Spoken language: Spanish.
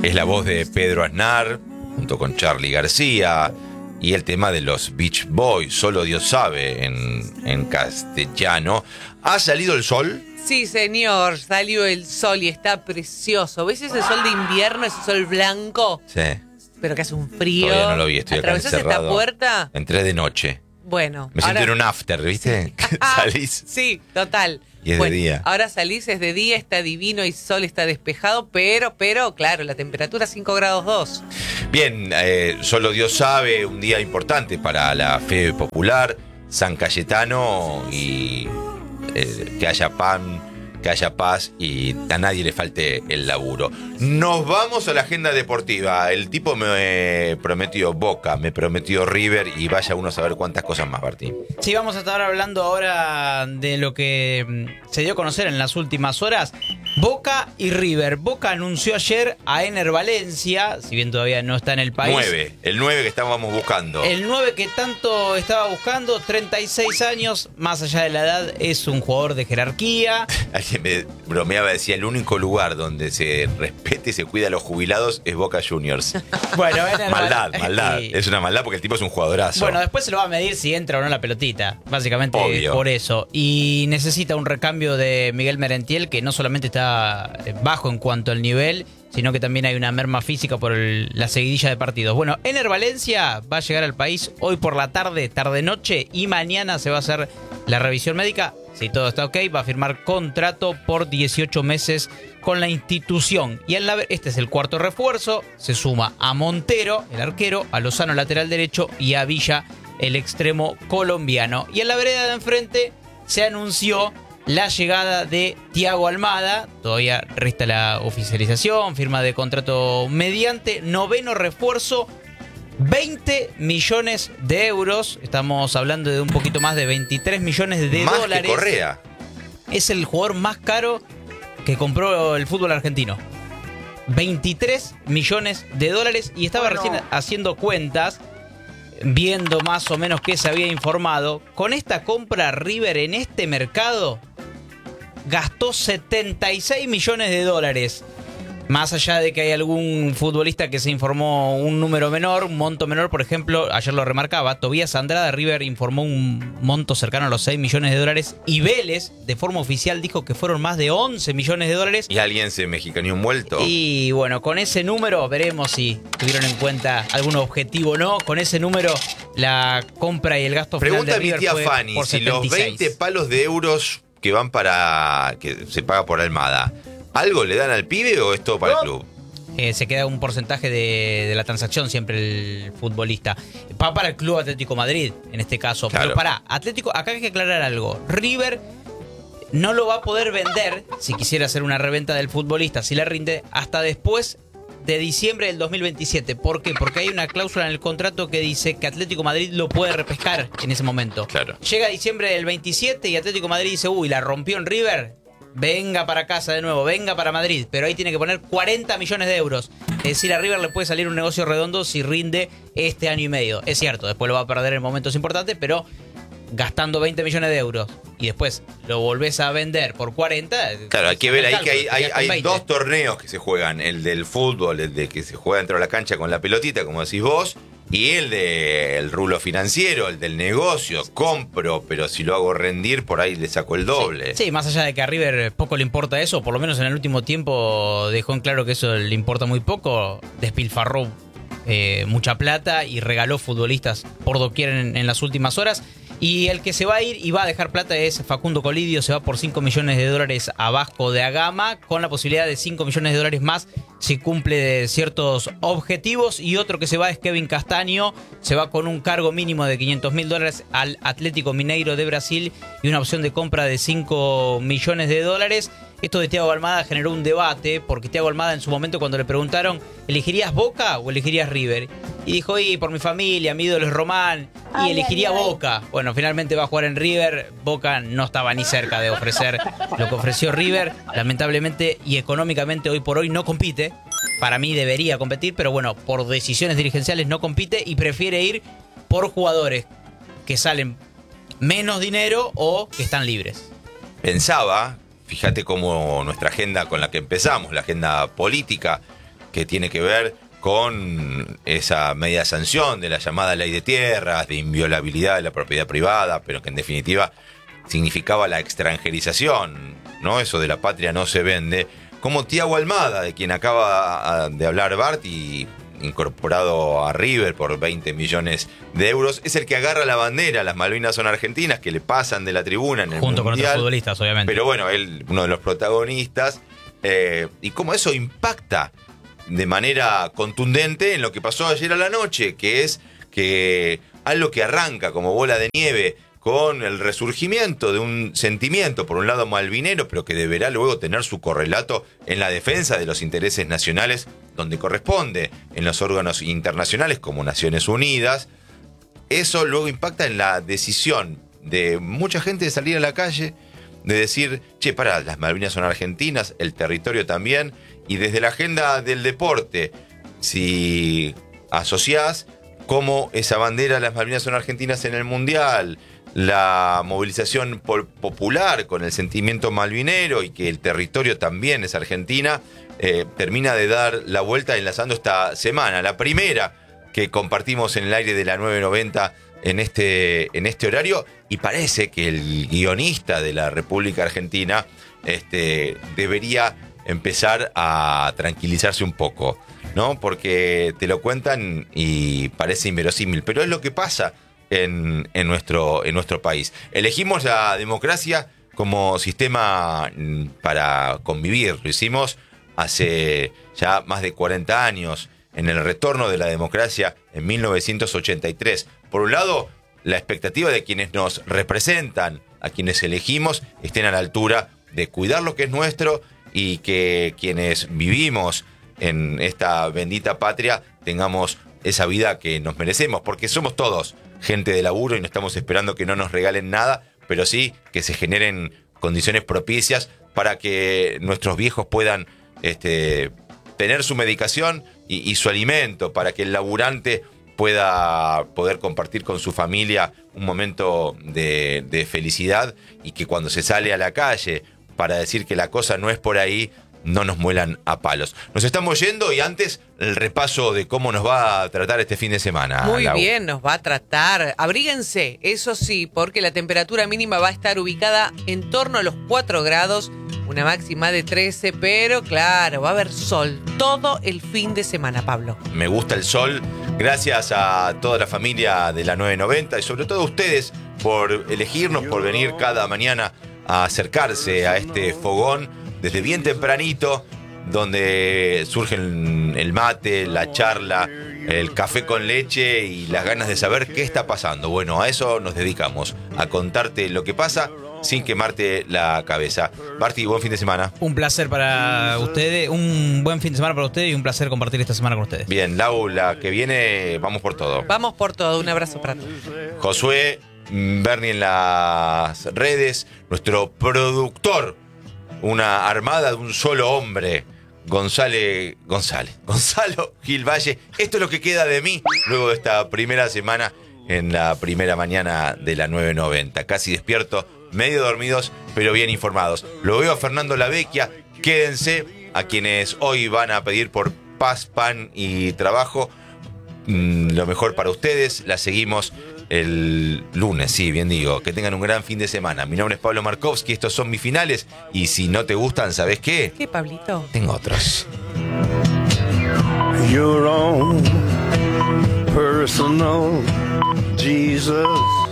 Es la voz de Pedro Aznar, junto con Charly García, y el tema de los Beach Boys, Solo Dios sabe, en castellano. ¿Ha salido el sol? Sí, señor, salió el sol y está precioso. ¿Ves ese sol de invierno, ese sol blanco? Sí. Pero que hace un frío. Todavía no lo vi, estoy acá ¿Atravesás encerrado. esta puerta? Entré de noche. Bueno. Me siento en un after, ¿viste? Salís Sí, total. y es de día. Ahora salís, es de día, está divino, el sol está despejado, pero, claro, la temperatura 5 grados 2. Bien, solo Dios sabe, un día importante para la fe popular, San Cayetano, y que haya pan, que haya paz y a nadie le falte el laburo. Nos vamos a la agenda deportiva. El tipo me prometió Boca, me prometió River y vaya uno a saber cuántas cosas más, Martín. Sí, vamos a estar hablando ahora de lo que se dio a conocer en las últimas horas. Boca y River. Boca anunció ayer a Ener Valencia, si bien todavía no está en el país. El 9 que estábamos buscando. El 9 que tanto estaba buscando, 36 años, más allá de la edad, es un jugador de jerarquía. Alguien me bromeaba, decía, el único lugar donde se respete y se cuida a los jubilados es Boca Juniors. Bueno, maldad. Sí. Es una maldad porque el tipo es un jugadorazo. Bueno, después se lo va a medir si entra o no la pelotita. Básicamente Obvio. por eso. Y necesita un recambio de Miguel Merentiel, que no solamente está bajo en cuanto al nivel, sino que también hay una merma física por la seguidilla de partidos. Bueno, Ener Valencia va a llegar al país hoy por la tarde-noche, y mañana se va a hacer la revisión médica. Si todo está ok, va a firmar contrato por 18 meses con la institución. Y este es el cuarto refuerzo. Se suma a Montero, el arquero, a Lozano, lateral derecho, y a Villa, el extremo colombiano. Y en la vereda de enfrente se anunció la llegada de Thiago Almada. Todavía resta la oficialización, firma de contrato mediante noveno refuerzo, 20 millones de euros. Estamos hablando de un poquito más de 23 millones de más dólares. Que Correa. Es el jugador más caro que compró el fútbol argentino. 23 millones de dólares. Y estaba recién haciendo cuentas, viendo más o menos qué se había informado. Con esta compra, River en este mercado gastó 76 millones de dólares. Más allá de que hay algún futbolista que se informó un número menor, un monto menor, por ejemplo, ayer lo remarcaba, Tobías Andrada, River informó un monto cercano a los 6 millones de dólares, y Vélez, de forma oficial, dijo que fueron más de 11 millones de dólares. ¿Y alguien se mexicaneó un vuelto? Y bueno, con ese número veremos si tuvieron en cuenta algún objetivo o no. Con ese número, la compra y el gasto final de River Pregunta mi tía fue Fanny, por si los 76. 20 palos de euros que van para que se paga por Almada, ¿algo le dan al pibe o es todo para el club? Se queda un porcentaje de la transacción siempre el futbolista. Va para el Club Atlético Madrid, en este caso. Claro. Pero para Atlético, acá hay que aclarar algo. River no lo va a poder vender, si quisiera hacer una reventa del futbolista, si le rinde, hasta después de diciembre del 2027. ¿Por qué? Porque hay una cláusula en el contrato que dice que Atlético Madrid lo puede repescar en ese momento. Claro. Llega diciembre del 27 y Atlético Madrid dice, uy, la rompió en River, venga para casa de nuevo, venga para Madrid. Pero ahí tiene que poner 40 millones de euros. Es decir, a River le puede salir un negocio redondo si rinde este año y medio. Es cierto, después lo va a perder en momentos importantes, pero gastando 20 millones de euros y después lo volvés a vender por 40. Claro, hay que ver ahí cálculo, que hay 20. dos torneos que se juegan. El del fútbol, el de que se juega dentro de la cancha con la pelotita, como decís vos, y el del rulo financiero, el del negocio. Compro, pero si lo hago rendir, por ahí le saco el doble. Sí, más allá de que a River poco le importa eso, por lo menos en el último tiempo dejó en claro que eso le importa muy poco. Despilfarró mucha plata y regaló futbolistas por doquier en las últimas horas. Y el que se va a ir y va a dejar plata es Facundo Colidio. Se va por 5 millones de dólares a Vasco da Gama, con la posibilidad de 5 millones de dólares más si cumple ciertos objetivos. Y otro que se va es Kevin Castaño. Se va con un cargo mínimo de 500 mil dólares al Atlético Mineiro de Brasil y una opción de compra de 5 millones de dólares. Esto de Thiago Almada generó un debate, porque Thiago Almada en su momento, cuando le preguntaron, ¿elegirías Boca o elegirías River? Y dijo, y por mi familia, mi ídolo es Román, y elegiría Boca. Bueno, finalmente va a jugar en River. Boca no estaba ni cerca de ofrecer lo que ofreció River. Lamentablemente y económicamente hoy por hoy no compite. Para mí debería competir, pero bueno, por decisiones dirigenciales no compite y prefiere ir por jugadores que salen menos dinero o que están libres. Pensaba, fíjate cómo nuestra agenda con la que empezamos, la agenda política, que tiene que ver con esa media sanción de la llamada ley de tierras, de inviolabilidad de la propiedad privada, pero que en definitiva significaba la extranjerización, ¿no? Eso de la patria no se vende. Como Thiago Almada, de quien acaba de hablar Bart, y incorporado a River por 20 millones de euros, es el que agarra la bandera, las Malvinas son argentinas, que le pasan de la tribuna en el junto Mundial, con otros futbolistas, obviamente. pero bueno, él, uno de los protagonistas, y cómo eso impacta de manera contundente en lo que pasó ayer a la noche, que es que algo que arranca como bola de nieve con el resurgimiento de un sentimiento, por un lado malvinero, pero que deberá luego tener su correlato en la defensa de los intereses nacionales donde corresponde, en los órganos internacionales como Naciones Unidas. Eso luego impacta en la decisión de mucha gente de salir a la calle, de decir, che, pará, las Malvinas son argentinas, el territorio también, y desde la agenda del deporte, si asociás cómo esa bandera, las Malvinas son argentinas en el Mundial, la movilización popular con el sentimiento malvinero y que el territorio también es Argentina, termina de dar la vuelta enlazando esta semana, la primera que compartimos en el aire de la 990 en este horario, y parece que el guionista de la República Argentina debería empezar a tranquilizarse un poco, ¿no? Porque te lo cuentan y parece inverosímil, pero es lo que pasa en nuestro país. Elegimos la democracia como sistema para convivir. Lo hicimos hace ya más de 40 años, en el retorno de la democracia en 1983. Por un lado, la expectativa de quienes nos representan, a quienes elegimos, estén a la altura de cuidar lo que es nuestro y que quienes vivimos en esta bendita patria tengamos esa vida que nos merecemos, porque somos todos gente de laburo y no estamos esperando que no nos regalen nada, pero sí que se generen condiciones propicias para que nuestros viejos puedan tener su medicación y su alimento, para que el laburante pueda poder compartir con su familia un momento de felicidad, y que cuando se sale a la calle para decir que la cosa no es por ahí, no nos muelan a palos. Nos estamos yendo, y antes el repaso de cómo nos va a tratar este fin de semana. Muy Lau. bien, nos va a tratar. Abríguense, eso sí, porque la temperatura mínima va a estar ubicada en torno a los 4 grados, una máxima de 13, pero claro, va a haber sol todo el fin de semana, Pablo. Me gusta el sol. Gracias a toda la familia de la 990 y sobre todo a ustedes por elegirnos, por venir cada mañana a acercarse a este fogón desde bien tempranito, donde surgen el mate, la charla, el café con leche y las ganas de saber qué está pasando. Bueno, a eso nos dedicamos, a contarte lo que pasa sin quemarte la cabeza. Marti, buen fin de semana. Un placer para ustedes, un buen fin de semana para ustedes y un placer compartir esta semana con ustedes. Bien, Lau, la que viene, vamos por todo. Vamos por todo, un abrazo para todos. Josué, Bernie en las redes, nuestro productor, una armada de un solo hombre, Gonzalo Gil Valle. Esto es lo que queda de mí luego de esta primera semana en la primera mañana de la 990. Casi despierto, medio dormidos, pero bien informados. Lo veo a Fernando Lavecchia. Quédense, a quienes hoy van a pedir por paz, pan y trabajo. Lo mejor para ustedes. La seguimos el lunes, sí, bien digo. Que tengan un gran fin de semana. Mi nombre es Pablo Markovsky, estos son mis finales. Y si no te gustan, ¿sabes qué? ¿Qué, Pablito? Tengo otros. Your own personal Jesus.